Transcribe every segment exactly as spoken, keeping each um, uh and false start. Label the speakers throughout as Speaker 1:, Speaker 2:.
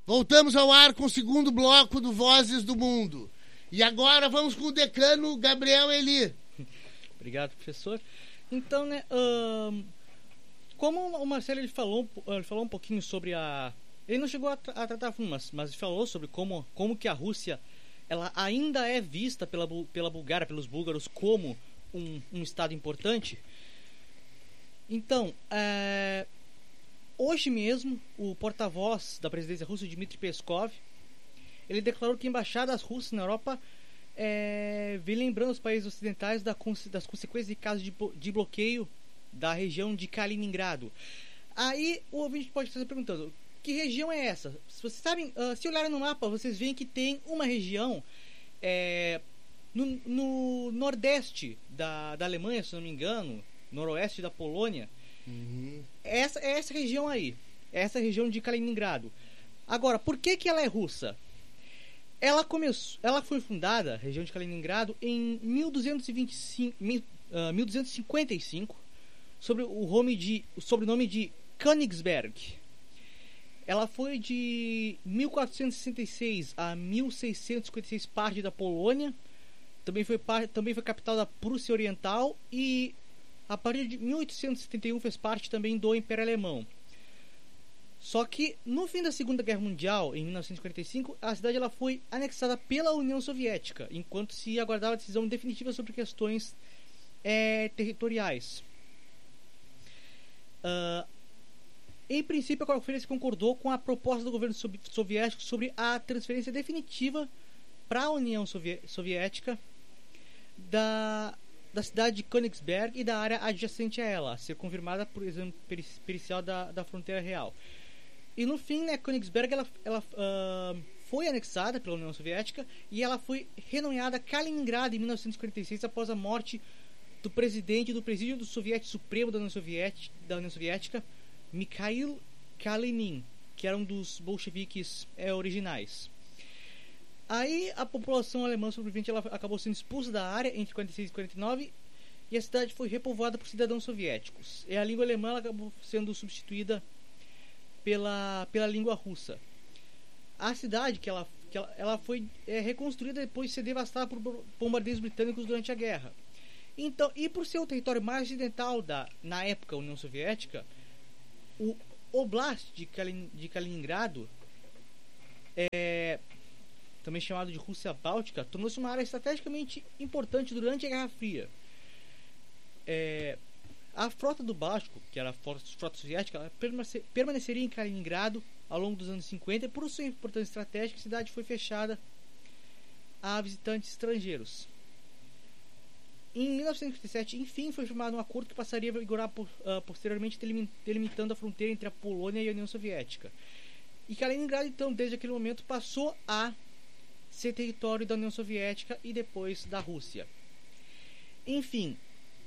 Speaker 1: Voltamos ao ar com o segundo bloco do Vozes do Mundo. E agora vamos com o decano Gabriel Eli.
Speaker 2: Obrigado, professor. Então, né, hum, como o Marcelo ele falou, ele falou um pouquinho sobre a... Ele não chegou a, tra- a tratar, mas, mas falou sobre como, como que a Rússia ela ainda é vista pela, pela Bulgária, pelos búlgaros, como um, um estado importante. Então, é... hoje mesmo, o porta-voz da presidência russa, Dmitry Peskov, ele declarou que embaixadas russas na Europa é, vem lembrando os países ocidentais da, das consequências de casos de, de bloqueio da região de Kaliningrado. Aí o ouvinte pode estar se perguntando, que região é essa? Se vocês sabem, uh, se olharem no mapa, vocês veem que tem uma região é, no, no nordeste da, da Alemanha, se não me engano, noroeste da Polônia.
Speaker 1: Uhum.
Speaker 2: Essa, é essa região aí, essa região de Kaliningrado. Agora, por que que ela é russa? Ela começou, ela foi fundada, a região de Kaliningrado, em mil duzentos e vinte e cinco, mil, uh, mil duzentos e cinquenta e cinco, sobre o, nome de, o sobrenome de Königsberg. Ela foi de mil quatrocentos e sessenta e seis a mil seiscentos e cinquenta e seis parte da Polônia, também foi, também foi capital da Prússia Oriental e a partir de mil oitocentos e setenta e um fez parte também do Império Alemão. Só que no fim da Segunda Guerra Mundial, em mil novecentos e quarenta e cinco, a cidade ela foi anexada pela União Soviética, enquanto se aguardava a decisão definitiva sobre questões é, territoriais. Uh, em princípio, a conferência concordou com a proposta do governo soviético sobre a transferência definitiva para a União Soviética da, da cidade de Königsberg e da área adjacente a ela, a ser confirmada por exame pericial da, da fronteira real. E no fim, né, Königsberg ela, ela, uh, foi anexada pela União Soviética e ela foi renomeada Kaliningrado em mil novecentos e quarenta e seis após a morte do presidente do Presídio do Soviético Supremo da União Soviética, da União Soviética Mikhail Kalinin, que era um dos bolcheviques é, originais. Aí a população alemã sobrevivente ela acabou sendo expulsa da área entre quarenta e seis e quarenta e nove e a cidade foi repovoada por cidadãos soviéticos. E a língua alemã ela acabou sendo substituída pela, pela língua russa. A cidade que ela, que ela, ela foi é, reconstruída depois de ser devastada por bombardeios britânicos durante a guerra. Então, e por ser o território mais ocidental da, na época, União Soviética, o Oblast de, Kalin, de Kaliningrado, é, também chamado de Rússia Báltica, tornou-se uma área estrategicamente importante durante a Guerra Fria. É, a frota do Báltico, que era a frota, frota soviética, ela permaneceria em Kaliningrado ao longo dos anos cinquenta e por sua importância estratégica a cidade foi fechada a visitantes estrangeiros. Em mil novecentos e cinquenta e sete, enfim, foi firmado um acordo que passaria a vigorar por, uh, posteriormente delimitando a fronteira entre a Polônia e a União Soviética. E Kaliningrado, então, desde aquele momento, passou a ser território da União Soviética e depois da Rússia. Enfim,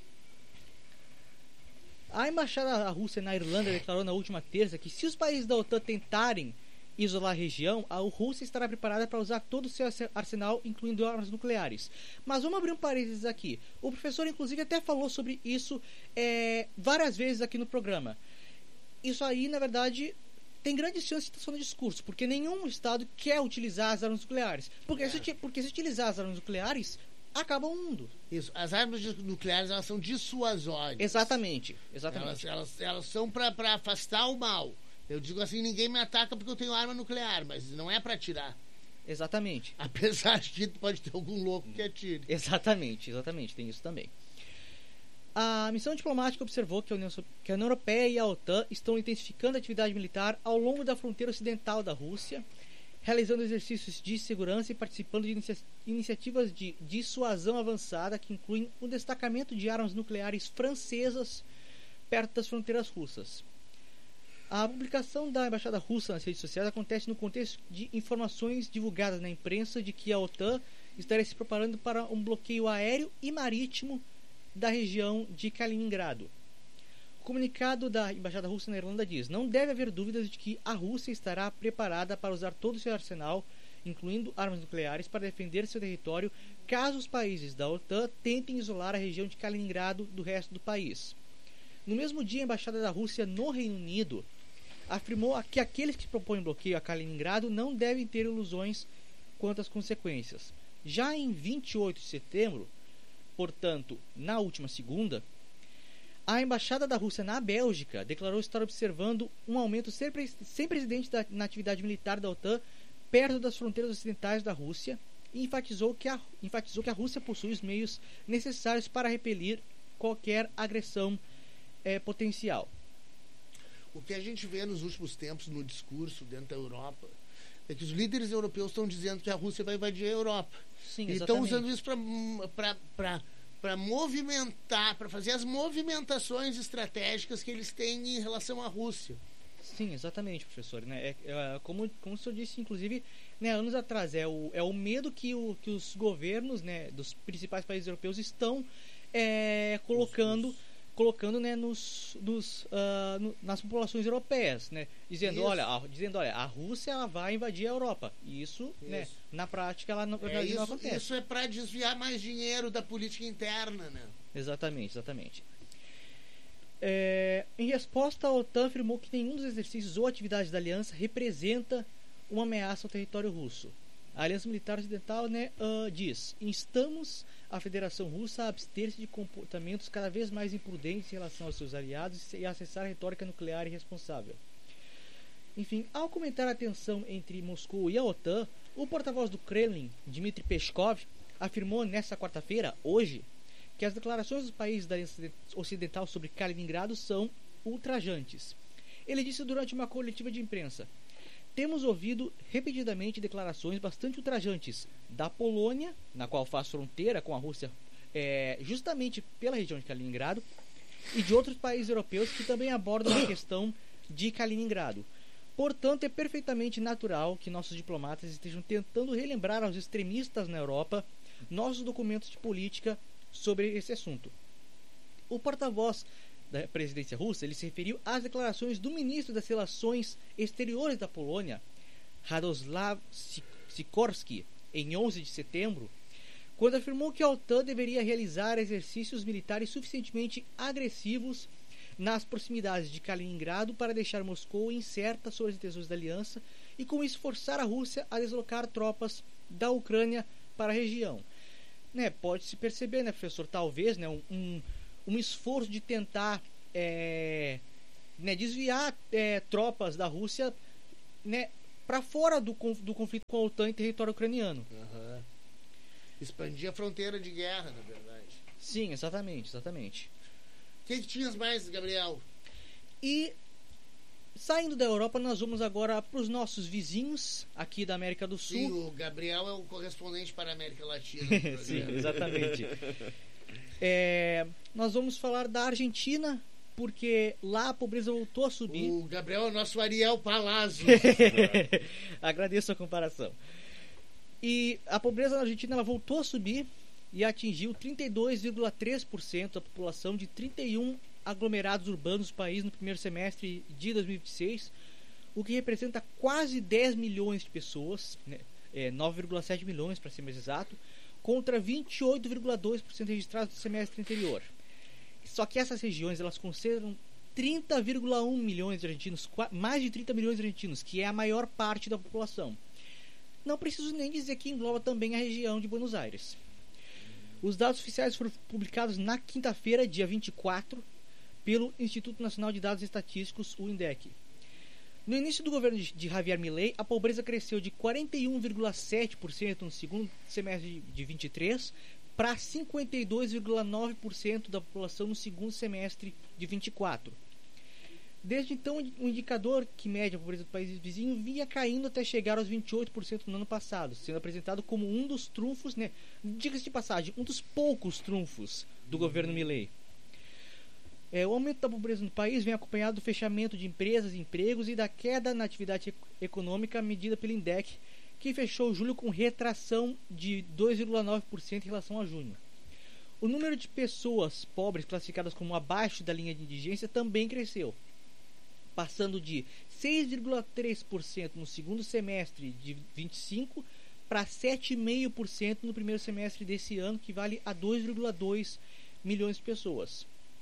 Speaker 2: a embaixada da Rússia na Irlanda declarou na última terça que se os países da OTAN tentarem isolar a região, a Rússia estará preparada para usar todo o seu arsenal, incluindo armas nucleares. Mas vamos abrir um parênteses aqui. O professor, inclusive, até falou sobre isso é, várias vezes aqui no programa. Isso aí, na verdade, tem grande chance de estar só no discurso, porque nenhum Estado quer utilizar as armas nucleares. Porque, é. se, porque se utilizar as armas nucleares, acaba o mundo.
Speaker 1: Isso. As armas nucleares, elas são dissuasórias.
Speaker 2: Exatamente. Exatamente.
Speaker 1: Elas, elas, elas são para afastar o mal. Eu digo assim, ninguém me ataca porque eu tenho arma nuclear, mas não é para atirar.
Speaker 2: Exatamente.
Speaker 1: Apesar de pode ter algum louco que atire.
Speaker 2: Exatamente, exatamente, tem isso também. A missão diplomática observou que a União, que a União Europeia e a OTAN estão intensificando a atividade militar ao longo da fronteira ocidental da Rússia, realizando exercícios de segurança e participando de inicia- iniciativas de dissuasão avançada que incluem o destacamento de armas nucleares francesas perto das fronteiras russas. A publicação da embaixada russa nas redes sociais acontece no contexto de informações divulgadas na imprensa de que a OTAN estaria se preparando para um bloqueio aéreo e marítimo da região de Kaliningrado. O comunicado da embaixada russa na Irlanda diz: não deve haver dúvidas de que a Rússia estará preparada para usar todo o seu arsenal, incluindo armas nucleares, para defender seu território caso os países da OTAN tentem isolar a região de Kaliningrado do resto do país. No mesmo dia, a embaixada da Rússia no Reino Unido afirmou que aqueles que propõem bloqueio a Kaliningrado não devem ter ilusões quanto às consequências. Já em vinte e oito de setembro, portanto, na última segunda, a Embaixada da Rússia na Bélgica declarou estar observando um aumento sem precedente da, na atividade militar da OTAN perto das fronteiras ocidentais da Rússia e enfatizou que a, enfatizou que a Rússia possui os meios necessários para repelir qualquer agressão é, potencial.
Speaker 1: O que a gente vê nos últimos tempos no discurso dentro da Europa é que os líderes europeus estão dizendo que a Rússia vai invadir a Europa.
Speaker 2: Sim,
Speaker 1: e estão usando isso para movimentar, para fazer as movimentações estratégicas que eles têm em relação à Rússia.
Speaker 2: Sim, exatamente, professor. Né? É, é, como, como o senhor disse, inclusive, né, anos atrás, é o, é o medo que, o, que os governos, né, dos principais países europeus estão é, colocando... colocando, né, nos, nos, uh, no, nas populações europeias, né, dizendo, olha, a, dizendo, olha, a Rússia ela vai invadir a Europa. E isso, isso. Né, na prática, ela não,
Speaker 1: é,
Speaker 2: não
Speaker 1: isso,
Speaker 2: acontece.
Speaker 1: Isso é para desviar mais dinheiro da política interna, né?
Speaker 2: Exatamente, exatamente. É, em resposta, a OTAN afirmou que nenhum dos exercícios ou atividades da aliança representa uma ameaça ao território russo. A Aliança Militar Ocidental, né, uh, diz: instamos a Federação Russa a abster-se de comportamentos cada vez mais imprudentes em relação aos seus aliados e a cessar a retórica nuclear irresponsável. Enfim, ao comentar a tensão entre Moscou e a OTAN, o porta-voz do Kremlin, Dmitry Peskov, afirmou nesta quarta-feira, hoje, que as declarações dos países da Aliança Ocidental sobre Kaliningrado são ultrajantes. Ele disse durante uma coletiva de imprensa: temos ouvido repetidamente declarações bastante ultrajantes da Polônia, na qual faz fronteira com a Rússia é, justamente pela região de Kaliningrado, e de outros países europeus que também abordam a questão de Kaliningrado. Portanto, é perfeitamente natural que nossos diplomatas estejam tentando relembrar aos extremistas na Europa nossos documentos de política sobre esse assunto. O porta-voz da presidência russa, ele se referiu às declarações do ministro das Relações Exteriores da Polônia, Radoslaw Sikorski, em onze de setembro, quando afirmou que a OTAN deveria realizar exercícios militares suficientemente agressivos nas proximidades de Kaliningrado para deixar Moscou incerta sobre as intenções da aliança e com isso forçar a Rússia a deslocar tropas da Ucrânia para a região. Né, pode-se perceber, né, professor, talvez, né, um, um um esforço de tentar é, né, desviar é, tropas da Rússia, né, para fora do, do conflito com a OTAN em território ucraniano.
Speaker 1: Uhum. Expandir a fronteira de guerra, na verdade.
Speaker 2: Sim, exatamente, exatamente.
Speaker 1: O que, que tinhas mais, Gabriel?
Speaker 2: E saindo da Europa, nós vamos agora para os nossos vizinhos aqui da América do Sul.
Speaker 1: Sim, o Gabriel é o correspondente para a América Latina.
Speaker 2: Sim, exatamente. É, nós vamos falar da Argentina, porque lá a pobreza voltou a subir.
Speaker 1: O Gabriel é o nosso Ariel Palazzo.
Speaker 2: Agradeço a comparação. E a pobreza na Argentina ela voltou a subir e atingiu trinta e dois vírgula três por cento da população de trinta e um aglomerados urbanos do país no primeiro semestre de dois mil e vinte e seis, o que representa quase dez milhões de pessoas, né? é, nove vírgula sete milhões para ser mais exato, contra vinte e oito vírgula dois por cento registrados no semestre anterior. Só que essas regiões elas concentram trinta vírgula um milhões de argentinos, mais de trinta milhões de argentinos, que é a maior parte da população. Não preciso nem dizer que engloba também a região de Buenos Aires. Os dados oficiais foram publicados na quinta-feira, dia vinte e quatro, pelo Instituto Nacional de Dados Estatísticos, o INDEC. No início do governo de Javier Milei, a pobreza cresceu de quarenta e um vírgula sete por cento no segundo semestre de vinte e três para cinquenta e dois vírgula nove por cento da população no segundo semestre de vinte e quatro. Desde então, o indicador que mede a pobreza do país vizinho vinha caindo até chegar aos vinte e oito por cento no ano passado, sendo apresentado como um dos trunfos, né, diga-se de passagem, um dos poucos trunfos do governo Milei. É, o aumento da pobreza no país vem acompanhado do fechamento de empresas e empregos e da queda na atividade econômica medida pelo INDEC, que fechou julho com retração de dois vírgula nove por cento em relação a junho. O número de pessoas pobres classificadas como abaixo da linha de indigência também cresceu, passando de seis vírgula três por cento no segundo semestre de vinte e cinco para sete vírgula cinco por cento no primeiro semestre desse ano, que vale a dois vírgula dois milhões de pessoas.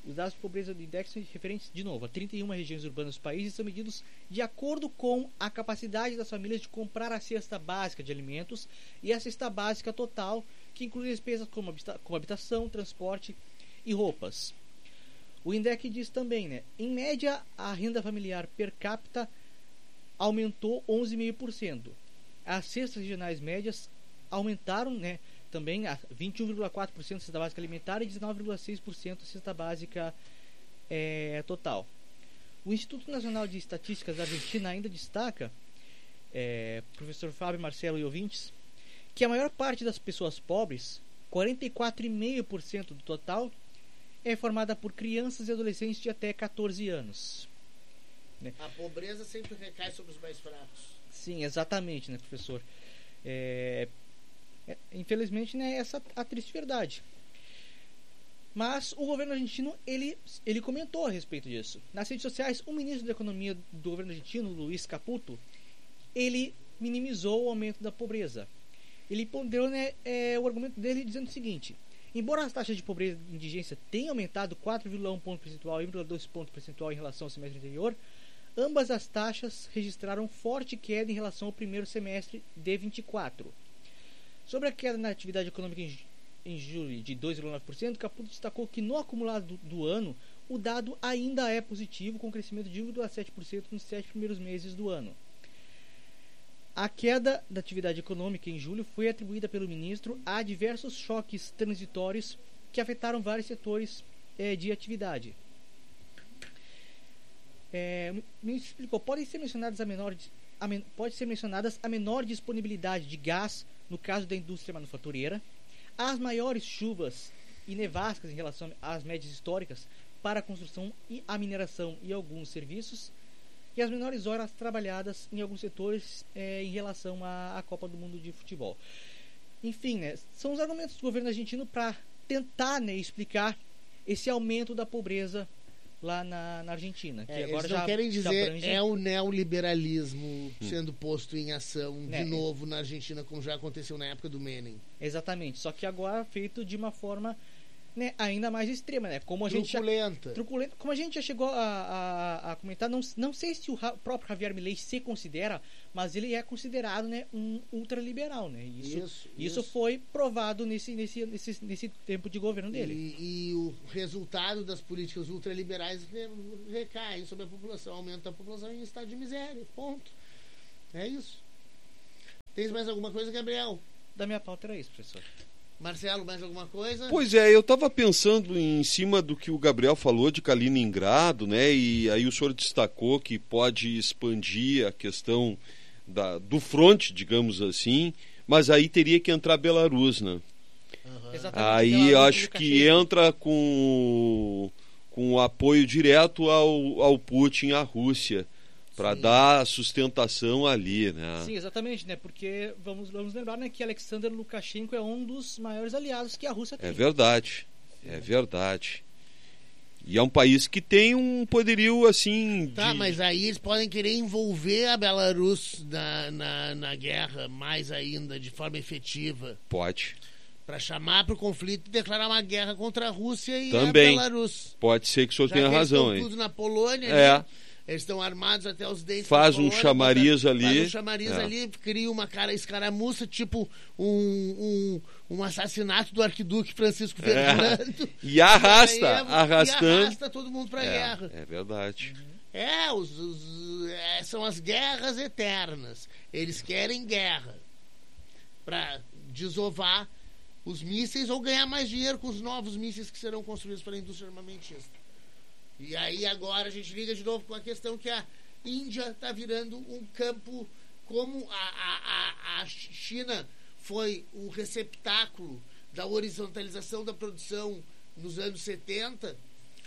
Speaker 2: Os dados de pobreza do INDEC são referentes, de novo, a trinta e uma regiões urbanas do país e são medidos de acordo com a capacidade das famílias de comprar a cesta básica de alimentos e a cesta básica total, que inclui despesas como, habita- como habitação, transporte e roupas. O INDEC diz também, né, em média, a renda familiar per capita aumentou onze vírgula cinco por cento. As cestas regionais médias aumentaram, né, também a vinte e um vírgula quatro por cento da cesta básica alimentar e dezenove vírgula seis por cento da cesta básica é, total. O Instituto Nacional de Estatísticas da Argentina ainda destaca, é, professor Fábio, Marcelo e ouvintes, que a maior parte das pessoas pobres, quarenta e quatro vírgula cinco por cento do total, é formada por crianças e adolescentes de até catorze anos. Né?
Speaker 1: A pobreza sempre recai sobre os mais fracos.
Speaker 2: Sim, exatamente, né, professor? É, é, infelizmente, né, essa é a triste verdade. Mas o governo argentino, ele, ele comentou a respeito disso. Nas redes sociais, o ministro da Economia do governo argentino, Luiz Caputo, ele minimizou o aumento da pobreza. Ele ponderou, né, é, o argumento dele dizendo o seguinte: embora as taxas de pobreza e indigência tenham aumentado quatro vírgula um ponto percentual e um vírgula dois ponto percentual em relação ao semestre anterior, ambas as taxas registraram forte queda em relação ao primeiro semestre de vinte e quatro. Sobre a queda na atividade econômica em, em julho de dois vírgula nove por cento, Caputo destacou que no acumulado do, do ano, o dado ainda é positivo, com crescimento de um vírgula sete por cento nos sete primeiros meses do ano. A queda da atividade econômica em julho foi atribuída pelo ministro a diversos choques transitórios que afetaram vários setores eh, de atividade. É, o ministro explicou, podem ser mencionadas a menor, a men, pode ser mencionadas a menor disponibilidade de gás no caso da indústria manufatureira, as maiores chuvas e nevascas em relação às médias históricas para a construção e a mineração e alguns serviços, e as menores horas trabalhadas em alguns setores é, em relação à, à Copa do Mundo de Futebol. Enfim, né, são os argumentos do governo argentino para tentar, né, explicar esse aumento da pobreza lá na, na Argentina. Que
Speaker 1: é,
Speaker 2: agora
Speaker 1: eles não
Speaker 2: já,
Speaker 1: querem dizer
Speaker 2: abrange...
Speaker 1: é o neoliberalismo hum. sendo posto em ação
Speaker 2: né,
Speaker 1: de novo na Argentina, como já aconteceu na época do Menem.
Speaker 2: Exatamente, só que agora feito de uma forma, né, ainda mais extrema, né? Como a gente
Speaker 1: truculenta.
Speaker 2: Já, truculenta. Como a gente já chegou a, a, a comentar, não, não sei se o próprio Javier Milei se considera, mas ele é considerado, né, um ultraliberal, né? Isso,
Speaker 1: isso,
Speaker 2: isso
Speaker 1: isso
Speaker 2: foi provado nesse, nesse, nesse, nesse tempo de governo dele.
Speaker 1: E, e o resultado das políticas ultraliberais recai sobre a população, aumenta a população em estado de miséria. Ponto. É isso. Tens mais alguma coisa, Gabriel?
Speaker 2: Da minha pauta era isso, professor.
Speaker 1: Marcelo, mais alguma coisa?
Speaker 3: Pois é, eu estava pensando em cima do que o Gabriel falou de Kaliningrado, né? E aí o senhor destacou que pode expandir a questão da, do fronte, digamos assim, mas aí teria que entrar Belarus, né?
Speaker 1: Uhum.
Speaker 3: Aí eu acho que entra com, com o apoio direto ao, ao Putin, à Rússia, para dar sustentação ali, né?
Speaker 2: Sim, exatamente, né? Porque vamos, vamos lembrar, né, que Alexander Lukashenko é um dos maiores aliados que a Rússia tem.
Speaker 3: É verdade, Sim. é verdade. E é um país que tem um poderio, assim...
Speaker 1: Tá,
Speaker 3: de...
Speaker 1: mas aí eles podem querer envolver a Belarus na, na, na guerra mais ainda, de forma efetiva.
Speaker 3: Pode.
Speaker 1: Para chamar para o conflito e declarar uma guerra contra a Rússia e
Speaker 3: Também.
Speaker 1: a Belarus.
Speaker 3: Pode ser que o senhor
Speaker 1: Já
Speaker 3: tenha
Speaker 1: que
Speaker 3: razão
Speaker 1: eles
Speaker 3: aí.
Speaker 1: tudo na Polônia,
Speaker 3: É.
Speaker 1: né? Eles estão armados até os dentes.
Speaker 3: Faz um
Speaker 1: Polônia,
Speaker 3: chamariz
Speaker 1: bota,
Speaker 3: ali.
Speaker 1: Faz um chamariz
Speaker 3: é.
Speaker 1: ali, cria uma cara escaramuça, tipo um, um, um assassinato do arquiduque Francisco Ferdinando.
Speaker 3: É. E arrasta,
Speaker 1: e aí,
Speaker 3: arrastando.
Speaker 1: E arrasta todo mundo para a
Speaker 3: é,
Speaker 1: guerra.
Speaker 3: É verdade.
Speaker 1: É, os, os, é, são as guerras eternas. Eles querem guerra para desovar os mísseis ou ganhar mais dinheiro com os novos mísseis que serão construídos pela indústria armamentista. E aí agora a gente liga de novo com a questão que a Índia está virando um campo, como a, a, a China foi o receptáculo da horizontalização da produção nos anos setenta,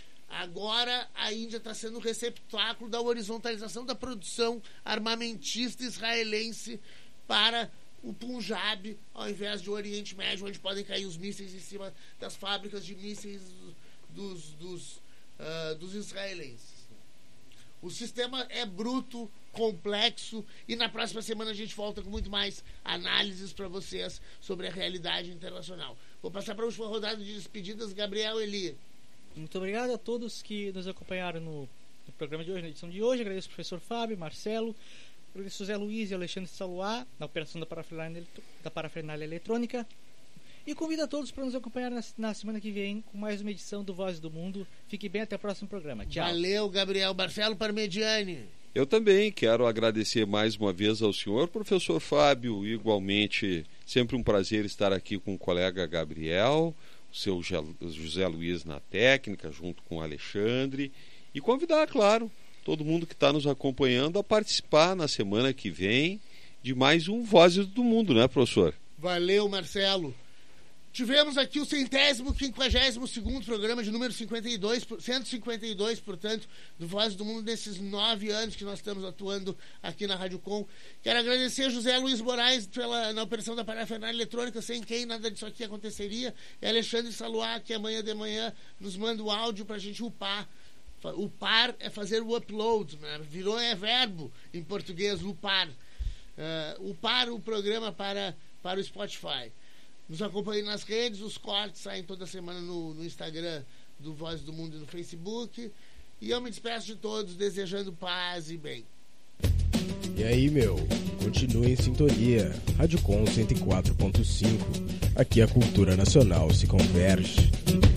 Speaker 1: agora a Índia está sendo o receptáculo da horizontalização da produção armamentista israelense para o Punjab, ao invés do Oriente Médio, onde podem cair os mísseis em cima das fábricas de mísseis dos, dos Uh, dos israelenses. O sistema é bruto, complexo, e na próxima semana a gente volta com muito mais análises para vocês sobre a realidade internacional. Vou passar para a última rodada de despedidas. Gabriel Eli.
Speaker 2: Muito obrigado a todos que nos acompanharam no, no programa de hoje, na edição de hoje. Agradeço ao professor Fábio, Marcelo, agradeço ao José Luiz e Alexandre Saluá na operação da parafernália, da parafernália eletrônica. E convido a todos para nos acompanhar na, na semana que vem com mais uma edição do Voz do Mundo. Fique bem, até o próximo programa. Tchau.
Speaker 1: Valeu, Gabriel. Marcelo Parmediani.
Speaker 3: Eu também quero agradecer mais uma vez ao senhor, professor Fábio, igualmente sempre um prazer estar aqui com o colega Gabriel, o seu José Luiz na técnica, junto com o Alexandre, e convidar, claro, todo mundo que está nos acompanhando a participar na semana que vem de mais um Vozes do Mundo, né, professor?
Speaker 1: Valeu, Marcelo. Tivemos aqui o centésimo, quinquagésimo segundo programa de número cinquenta e dois, cento e cinquenta e dois, portanto, do Voz do Mundo, nesses nove anos que nós estamos atuando aqui na Rádio Com. Quero agradecer a José Luiz Moraes pela, na operação da parafernália eletrônica, sem quem nada disso aqui aconteceria. E Alexandre Saluá, que amanhã de manhã nos manda o áudio para a gente upar. Upar é fazer o upload, né? Virou é verbo em português, upar. Uh, upar o programa para, para o Spotify. Nos acompanhem nas redes, os cortes saem toda semana no, no Instagram do Voz do Mundo e no Facebook. E eu me despeço de todos, desejando paz e bem.
Speaker 4: E aí, meu? Continue em sintonia. Rádio Com cento e quatro ponto cinco. Aqui a cultura nacional se converge.